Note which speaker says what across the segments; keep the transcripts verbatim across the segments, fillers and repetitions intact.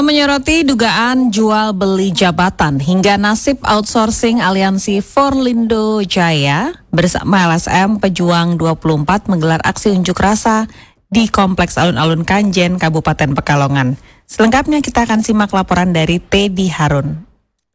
Speaker 1: Islam menyoroti dugaan jual beli jabatan hingga nasib outsourcing aliansi Forlindo Jaya bersama L S M Pejuang dua puluh empat menggelar aksi unjuk rasa di Kompleks Alun-Alun Kanjen, Kabupaten Pekalongan. Selengkapnya kita akan simak laporan dari Teddy Harun.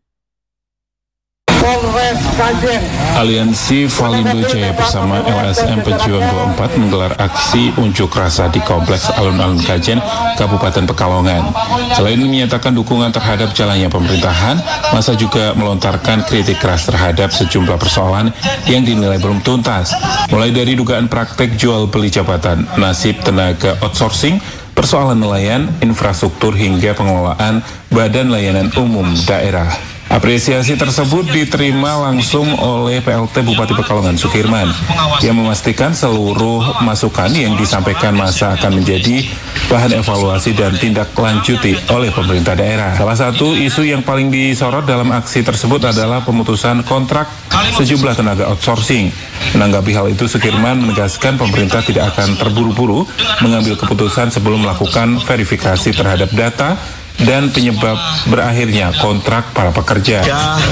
Speaker 2: Aliansi Forlindo Jaya bersama L S M Pejuang dua puluh empat menggelar aksi unjuk rasa di Kompleks Alun-Alun Kanjen, Kabupaten Pekalongan. Selain menyatakan dukungan terhadap jalannya pemerintahan, massa juga melontarkan kritik keras terhadap sejumlah persoalan yang dinilai belum tuntas, mulai dari dugaan praktek jual beli jabatan, nasib tenaga outsourcing, persoalan nelayan, infrastruktur hingga pengelolaan badan layanan umum daerah. Apresiasi tersebut diterima langsung oleh P L T Bupati Pekalongan Sukirman yang memastikan seluruh masukan yang disampaikan massa akan menjadi bahan evaluasi dan tindak lanjuti oleh pemerintah daerah. Salah satu isu yang paling disorot dalam aksi tersebut adalah pemutusan kontrak sejumlah tenaga outsourcing. Menanggapi hal itu, Sukirman menegaskan pemerintah tidak akan terburu-buru mengambil keputusan sebelum melakukan verifikasi terhadap data dan penyebab berakhirnya kontrak para pekerja.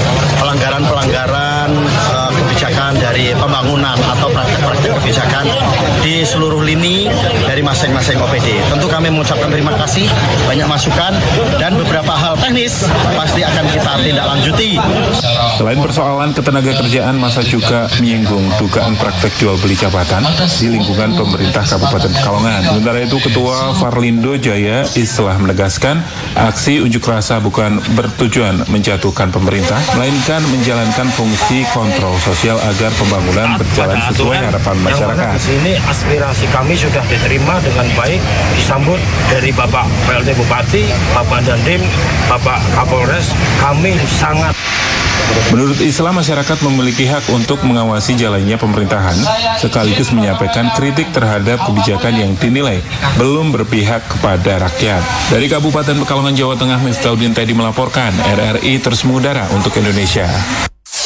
Speaker 3: Pelanggaran-pelanggaran uh, kebijakan dari pembangunan atau praktek-praktek kebijakan di seluruh lini dari masing-masing O P D. Tentu kami mengucapkan terima kasih, banyak masukan, dan beberapa hal teknis pasti akan kita tindak lanjuti.
Speaker 2: Selain persoalan ketenaga kerjaan, massa juga menyinggung dugaan praktek jual beli jabatan di lingkungan pemerintah Kabupaten Pekalongan. Sementara itu, Ketua Forlindo Jaya Islah menegaskan aksi unjuk rasa bukan bertujuan menjatuhkan pemerintah, melainkan menjalankan fungsi kontrol sosial agar pembangunan berjalan sesuai harapan masyarakat.
Speaker 4: Di sini aspirasi kami sudah diterima dengan baik, disambut dari Bapak P L T Bupati, Bapak Dandim, Bapak Kapolres. Kami sangat.
Speaker 2: Menurut Islam, masyarakat memiliki hak untuk mengawasi jalannya pemerintahan, sekaligus menyampaikan kritik terhadap kebijakan yang dinilai belum berpihak kepada rakyat. Dari Kabupaten Pekalongan, Jawa Tengah, Miftahudin Teddy melaporkan. R R I terus mengudara untuk Indonesia.